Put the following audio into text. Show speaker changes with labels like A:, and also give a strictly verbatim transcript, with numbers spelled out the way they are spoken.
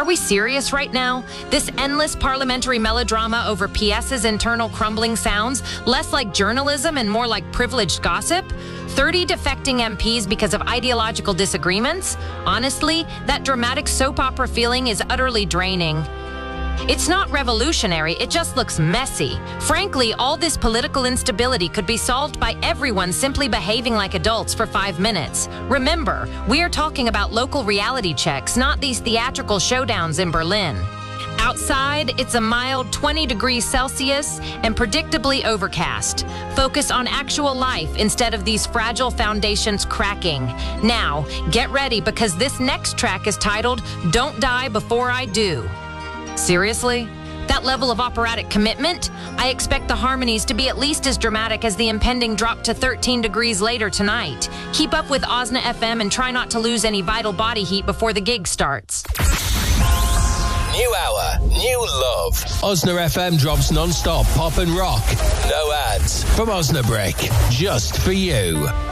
A: we serious right now? This endless parliamentary melodrama over P S's internal crumbling sounds less like journalism and more like privileged gossip? thirty defecting M Ps because of ideological disagreements? Honestly, that dramatic soap opera feeling is utterly draining. It's not revolutionary, it just looks messy. Frankly, all this political instability could be solved by everyone simply behaving like adults for five minutes. Remember, we are talking about local reality checks, not these theatrical showdowns in Berlin. Outside, it's a mild twenty degrees Celsius and predictably overcast. Focus on actual life instead of these fragile foundations cracking. Now, get ready because this next track is titled Don't Die Before I Do. Seriously? That level of operatic commitment? I expect the harmonies to be at least as dramatic as the impending drop to thirteen degrees later tonight. Keep up with Osna F M and try not to lose any vital body heat before the gig starts.
B: New hour, new love. Osna F M drops non-stop pop and rock. No ads from Osnabrück, just for you.